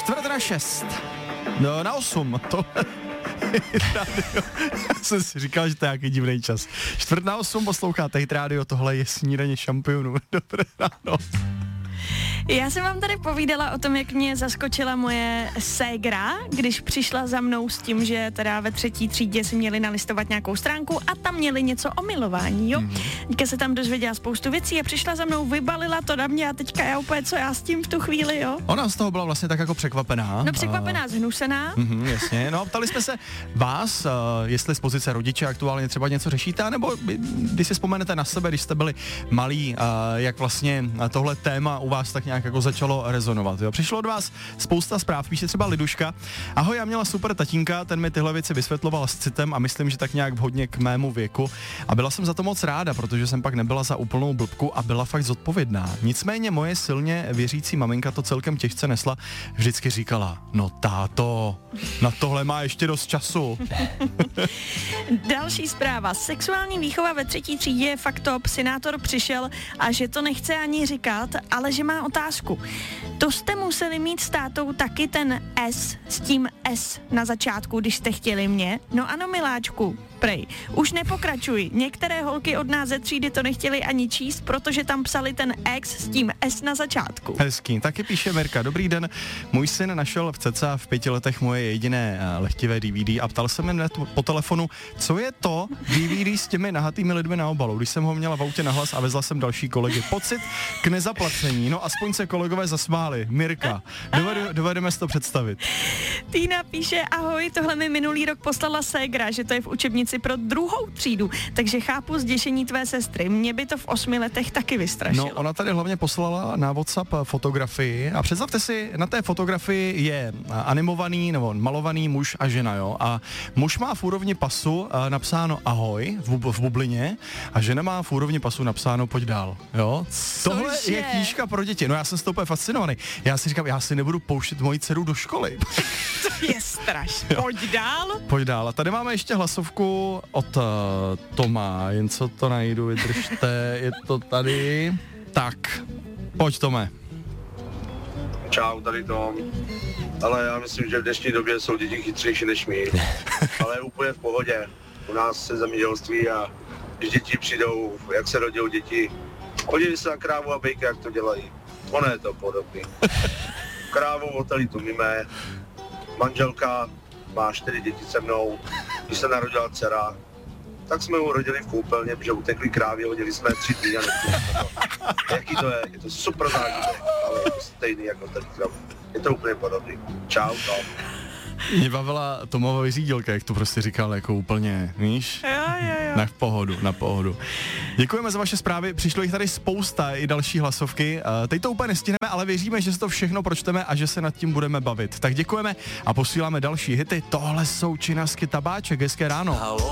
4:45. No, na 8, to já jsem si říkal, že to je nějaký divný čas. 7:45 posloucháte Hit Radio, tohle je snídaně šampionů. Dobré ráno. Já jsem vám tady povídala o tom, jak mě zaskočila moje ségra, když přišla za mnou s tím, že teda ve 3. třídě si měli nalistovat nějakou stránku a tam měli něco o milování, jo. Teďka se tam dozvěděla spoustu věcí a přišla za mnou, vybalila to na mě a teďka já úplně, co já s tím v tu chvíli, jo. Ona z toho byla vlastně tak jako překvapená. No překvapená, zhnusená. Jasně, no a ptali jsme se vás, jestli z pozice rodiče aktuálně třeba něco řešíte, nebo když si vzpomenete na sebe, když jste byli malí, jak vlastně tohle téma u vás tak nějak jako začalo rezonovat. Jo. Přišlo od vás spousta zpráv, píše třeba Liduška. Ahoj, já měla super tatínka, ten mi tyhle věci vysvětloval s citem a myslím, že tak nějak vhodně k mému věku. A byla jsem za to moc ráda, protože jsem pak nebyla za úplnou blbku a byla fakt zodpovědná. Nicméně moje silně věřící maminka to celkem těžce nesla. Vždycky říkala, no táto, na tohle má ještě dost času. Další zpráva. Sexuální výchova ve 3. třídě je fakt top. Synátor přišel a že to nechce ani říkat, ale že má otázku. To jste museli mít s tátou taky ten S s tím S na začátku, když jste chtěli mě? No ano, miláčku, prej. Už nepokračuj. Některé holky od nás ze třídy to nechtěli ani číst, protože tam psali ten X s tím S na začátku. Hezký. Taky píše Mirka. Dobrý den. Můj syn našel v cca v 5 letech moje jediné lehtivé DVD a ptal se mě po telefonu, co je to DVD s těmi nahatými lidmi na obalu. Když jsem ho měla v autě nahlas a vezla jsem další kolegy. Pocit k nezaplacení. No aspoň se kolegové zasmáli. Mirka. Dovedeme si to představit. Týna píše, ahoj, tohle mi minulý rok poslala ségra, že to je v učebnici pro 2. třídu, takže chápu zděšení tvé sestry. Mě by to v 8 letech taky vystrašilo. No, ona tady hlavně poslala na WhatsApp fotografii a představte si, na té fotografii je animovaný nebo malovaný muž a žena, jo, a muž má v úrovni pasu napsáno ahoj v bublině a žena má v úrovni pasu napsáno pojď dál, jo. Tohle je knížka pro děti, no já jsem z toho úplně fascinovaný. Já si říkám, já si nebudu pouštět moji dceru do školy. To je strašné. Pojď dál. Pojď dál. A tady máme ještě hlasovku od Toma, jen co to najdu, vydržte, je to tady. Tak, pojď Tome. Čau, tady Tom. Ale já myslím, že v dnešní době jsou děti chytřejší než my. Ale úplně v pohodě. U nás se zemědělství a když děti přijdou, jak se rodí děti, podívej se na krávu a bejka, jak to dělají. Ono je to podobný. Krávu oteli tu mime, manželka má 4 děti se mnou, když se narodila dcera, tak jsme ho rodili v koupelně, protože utekli krávy, hodili jsme 3 dny a jaký to je? Je to super zážitek, ale je to stejný jako ten krám. Je to úplně podobný. Čau, Tom. Mě bavila Tomova vyřídilka, jak to prostě říkal, jako úplně, víš? Jo. Na pohodu. Děkujeme za vaše zprávy, přišlo jich tady spousta i další hlasovky. Teď to úplně nestihneme, ale věříme, že si to všechno pročteme a že se nad tím budeme bavit. Tak děkujeme a posíláme další hity. Tohle jsou Činasky Tabáček, hezké ráno.